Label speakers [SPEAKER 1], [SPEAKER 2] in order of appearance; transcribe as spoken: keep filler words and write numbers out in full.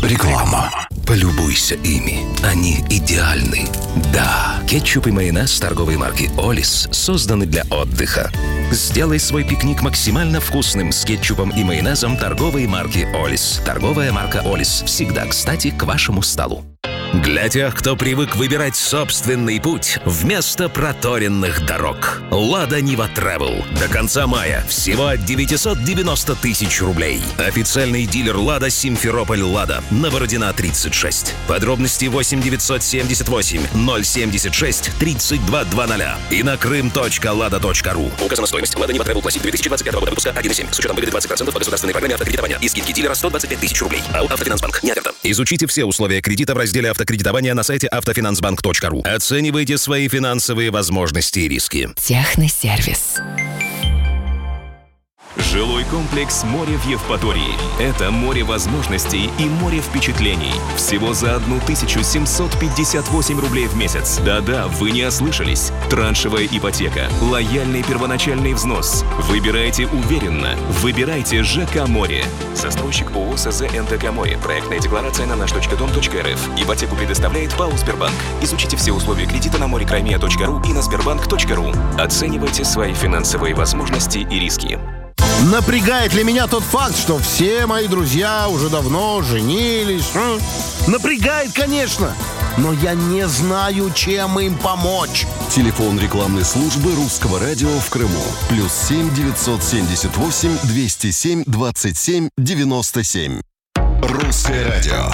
[SPEAKER 1] Реклама. Полюбуйся ими. Они идеальны. Да, кетчуп и майонез торговой марки «Олис» созданы для отдыха. Сделай свой пикник максимально вкусным с кетчупом и майонезом торговой марки «Олис». Торговая марка «Олис» всегда кстати к вашему столу. Для тех, кто привык выбирать собственный путь вместо проторенных дорог. «Лада Нива Travel». До конца мая всего от девятьсот девяносто тысяч рублей. Официальный дилер «Лада» Симферополь «Лада». На Бородина тридцать шесть. Подробности восемь девятьсот семьдесят восемь ноль семьдесят шесть тридцать два двадцать и на крым точка лада точка ру. Указана стоимость. «Лада Нива Travel Classic» две тысячи двадцать пятого года выпуска один и семь. С учетом выгоды двадцать процентов по государственной программе автокредитования и скидки дилера сто двадцать пять тысяч рублей. АО «Автофинансбанк». Не оферта. Изучите все условия кредита в разделе «Автокредитование» на сайте автофинансбанк точка ру. Оценивайте свои финансовые возможности и риски.
[SPEAKER 2] Техносервис.
[SPEAKER 3] Жилой комплекс «Море» в Евпатории. Это море возможностей и море впечатлений. Всего за тысячу семьсот пятьдесят восемь рублей в месяц. Да-да, вы не ослышались. Траншевая ипотека, лояльный первоначальный взнос. Выбирайте уверенно. Выбирайте ЖК «Море». Застройщик ООО СЗ НТК «Море». Проектная декларация на наш точка дом точка эр эф. Ипотеку предоставляет ПАО «Сбербанк». Изучите все условия кредита на море-краймия точка ру и на сбербанк точка ру. Оценивайте свои финансовые возможности и риски.
[SPEAKER 4] Напрягает ли меня тот факт, что все мои друзья уже давно женились? М? Напрягает, конечно, но я не знаю, чем им помочь.
[SPEAKER 5] Телефон рекламной службы Русского радио в Крыму. Плюс семь девятьсот семьдесят восемь двести семь двадцать семь девяносто семь.
[SPEAKER 1] Русское радио.